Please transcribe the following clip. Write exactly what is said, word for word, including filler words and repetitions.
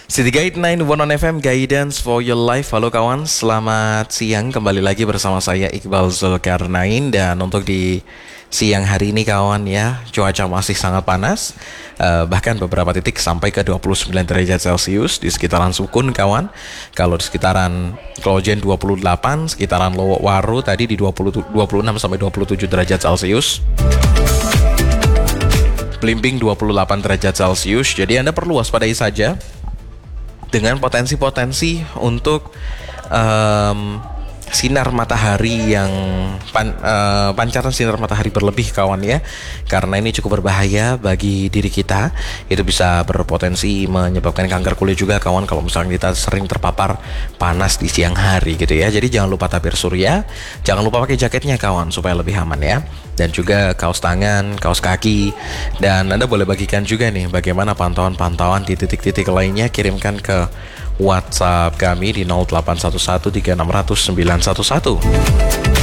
City Guide sembilan puluh satu F M, Guidance for Your Life. Halo kawan, selamat siang. Kembali lagi bersama saya Iqbal Zulkarnain. Dan untuk di siang hari ini kawan ya, cuaca masih sangat panas, uh, bahkan beberapa titik sampai ke dua puluh sembilan derajat Celcius di sekitaran Sukun kawan. Kalau di sekitaran Klojen dua puluh delapan, sekitaran Lowokwaru tadi di dua puluh, dua puluh enam sampai dua puluh tujuh derajat Celcius. Blimbing dua puluh delapan derajat Celcius. Jadi Anda perlu waspadai saja dengan potensi-potensi untuk um, sinar matahari yang pan, uh, pancaran sinar matahari berlebih kawan ya, karena ini cukup berbahaya bagi diri kita. Itu bisa berpotensi menyebabkan kanker kulit juga kawan, kalau misalnya kita sering terpapar panas di siang hari gitu ya. Jadi jangan lupa tabir surya, jangan lupa pakai jaketnya kawan supaya lebih aman ya, dan juga kaos tangan, kaos kaki. Dan Anda boleh bagikan juga nih bagaimana pantauan-pantauan di titik-titik lainnya, kirimkan ke WhatsApp kami di nol delapan satu satu tiga enam nol nol sembilan satu satu.